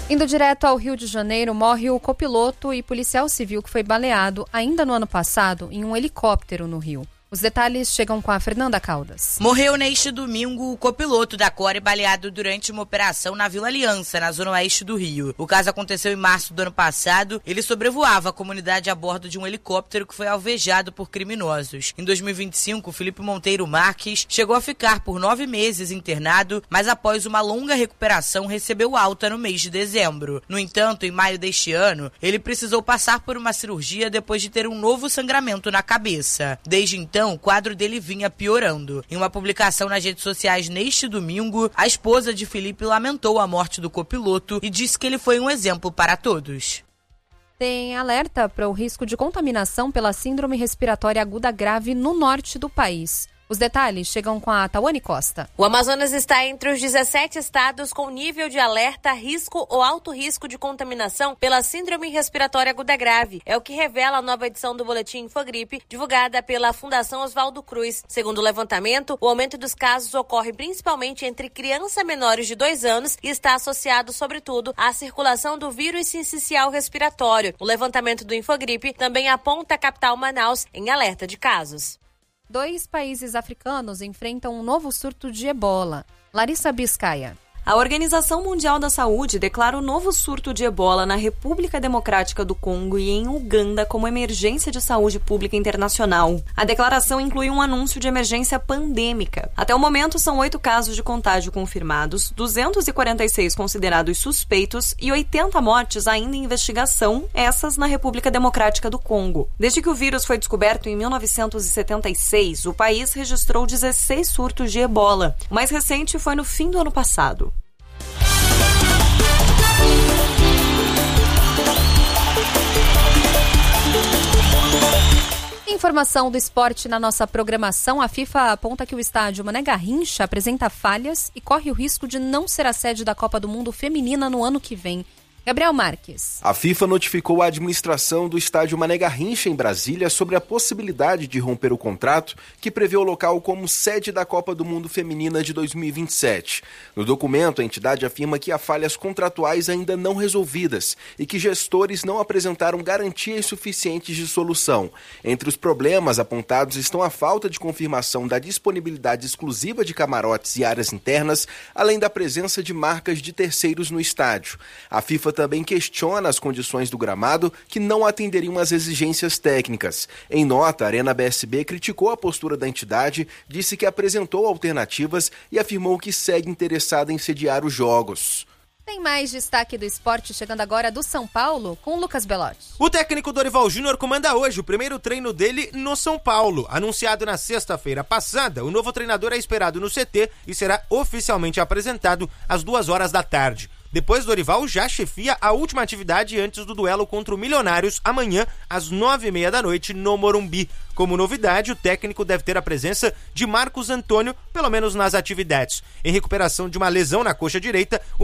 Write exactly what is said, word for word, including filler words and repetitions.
Indo direto ao Rio de Janeiro, morre o copiloto e policial civil que foi baleado ainda no ano passado em um helicóptero no Rio. Os detalhes chegam com a Fernanda Caldas. Morreu neste domingo o copiloto da Core baleado durante uma operação na Vila Aliança, na zona oeste do Rio. O caso aconteceu em março do ano passado. Ele sobrevoava a comunidade a bordo de um helicóptero que foi alvejado por criminosos. Em dois mil e vinte e cinco, Felipe Monteiro Marques chegou a ficar por nove meses internado, mas após uma longa recuperação recebeu alta no mês de dezembro. No entanto, em maio deste ano, ele precisou passar por uma cirurgia depois de ter um novo sangramento na cabeça. Desde então, Então, o quadro dele vinha piorando. Em uma publicação nas redes sociais neste domingo, a esposa de Felipe lamentou a morte do copiloto e disse que ele foi um exemplo para todos. Tem alerta para o risco de contaminação pela síndrome respiratória aguda grave no norte do país. Os detalhes chegam com a Tawane Costa. O Amazonas está entre os dezessete estados com nível de alerta, risco ou alto risco de contaminação pela síndrome respiratória aguda grave. É o que revela a nova edição do Boletim Infogripe, divulgada pela Fundação Oswaldo Cruz. Segundo o levantamento, o aumento dos casos ocorre principalmente entre crianças menores de dois anos e está associado, sobretudo, à circulação do vírus sincicial respiratório. O levantamento do Infogripe também aponta a capital Manaus em alerta de casos. Dois países africanos enfrentam um novo surto de ebola. Larissa Biscaia. A Organização Mundial da Saúde declara o novo surto de ebola na República Democrática do Congo e em Uganda como emergência de saúde pública internacional. A declaração inclui um anúncio de emergência pandêmica. Até o momento, são oito casos de contágio confirmados, duzentos e quarenta e seis considerados suspeitos e oitenta mortes ainda em investigação, essas na República Democrática do Congo. Desde que o vírus foi descoberto em mil novecentos e setenta e seis, o país registrou dezesseis surtos de ebola. O mais recente foi no fim do ano passado. Informação do esporte na nossa programação. A FIFA aponta que o estádio Mané Garrincha apresenta falhas e corre o risco de não ser a sede da Copa do Mundo Feminina no ano que vem. Gabriel Marques. A FIFA notificou a administração do estádio Mané Garrincha em Brasília sobre a possibilidade de romper o contrato que prevê o local como sede da Copa do Mundo Feminina de dois mil e vinte e sete. No documento, a entidade afirma que há falhas contratuais ainda não resolvidas e que gestores não apresentaram garantias suficientes de solução. Entre os problemas apontados estão a falta de confirmação da disponibilidade exclusiva de camarotes e áreas internas, além da presença de marcas de terceiros no estádio. A FIFA também questiona as condições do gramado que não atenderiam às exigências técnicas. Em nota, a Arena B S B criticou a postura da entidade, disse que apresentou alternativas e afirmou que segue interessada em sediar os jogos. Tem mais destaque do esporte chegando agora do São Paulo com Lucas Belotti. O técnico Dorival Júnior comanda hoje o primeiro treino dele no São Paulo. Anunciado na sexta-feira passada, o novo treinador é esperado no C T e será oficialmente apresentado às duas horas da tarde. Depois, Dorival já chefia a última atividade antes do duelo contra o Milionários, amanhã, às nove e meia da noite, no Morumbi. Como novidade, o técnico deve ter a presença de Marcos Antônio, pelo menos nas atividades. Em recuperação de uma lesão na coxa direita,